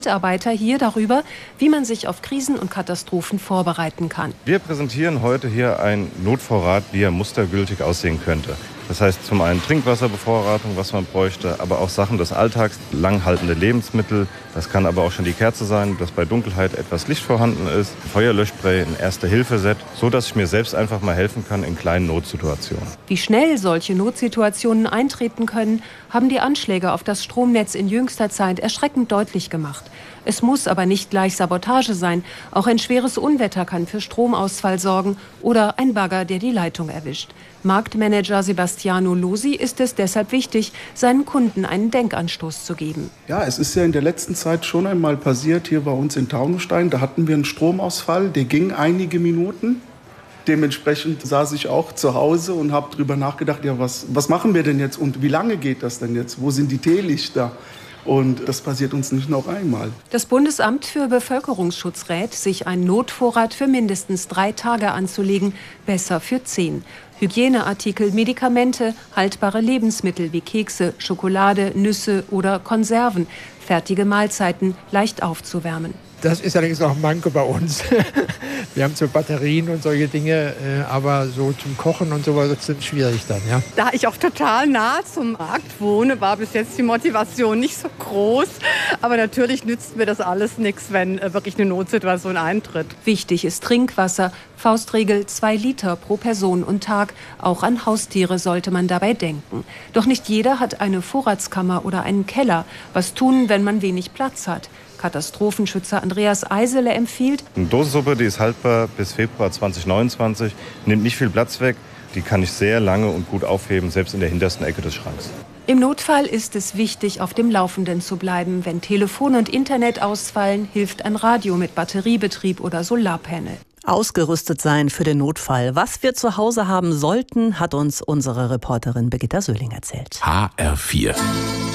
Mitarbeiter hier darüber, wie man sich auf Krisen und Katastrophen vorbereiten kann. Wir präsentieren heute hier einen Notvorrat, wie er mustergültig aussehen könnte. Das heißt zum einen Trinkwasserbevorratung, was man bräuchte, aber auch Sachen des Alltags, langhaltende Lebensmittel. Das kann aber auch schon die Kerze sein, dass bei Dunkelheit etwas Licht vorhanden ist, ein Feuerlöschspray, ein Erste-Hilfe-Set, so dass ich mir selbst einfach mal helfen kann in kleinen Notsituationen. Wie schnell solche Notsituationen eintreten können, haben die Anschläge auf das Stromnetz in jüngster Zeit erschreckend deutlich gemacht. Es muss aber nicht gleich Sabotage sein. Auch ein schweres Unwetter kann für Stromausfall sorgen oder ein Bagger, der die Leitung erwischt. Marktmanager Sebastiano Losi ist es deshalb wichtig, seinen Kunden einen Denkanstoß zu geben. Ja, es ist ja in der letzten Zeit schon einmal passiert hier bei uns in Taunusstein. Da hatten wir einen Stromausfall, der ging einige Minuten. Dementsprechend saß ich auch zu Hause und habe darüber nachgedacht, ja, was machen wir denn jetzt und wie lange geht das denn jetzt? Wo sind die Teelichter? Und das passiert uns nicht noch einmal. Das Bundesamt für Bevölkerungsschutz rät, sich einen Notvorrat für mindestens 3 Tage anzulegen, besser für 10. Hygieneartikel, Medikamente, haltbare Lebensmittel wie Kekse, Schokolade, Nüsse oder Konserven, fertige Mahlzeiten leicht aufzuwärmen. Das ist allerdings noch ein Manko bei uns. Wir haben so Batterien und solche Dinge, aber so zum Kochen und sowas ist es schwierig dann, ja. Da ich auch total nah zum Markt wohne, war bis jetzt die Motivation nicht so groß. Aber natürlich nützt mir das alles nichts, wenn wirklich eine Notsituation eintritt. Wichtig ist Trinkwasser. Faustregel 2 Liter pro Person und Tag. Auch an Haustiere sollte man dabei denken. Doch nicht jeder hat eine Vorratskammer oder einen Keller. Was tun, wenn man wenig Platz hat? Katastrophenschützer Andreas Eisele empfiehlt: Eine Dosensuppe, die ist haltbar bis Februar 2029, nimmt nicht viel Platz weg. Die kann ich sehr lange und gut aufheben, selbst in der hintersten Ecke des Schranks. Im Notfall ist es wichtig, auf dem Laufenden zu bleiben. Wenn Telefon und Internet ausfallen, hilft ein Radio mit Batteriebetrieb oder Solarpanel. Ausgerüstet sein für den Notfall. Was wir zu Hause haben sollten, hat uns unsere Reporterin Birgitta Söhling erzählt. HR4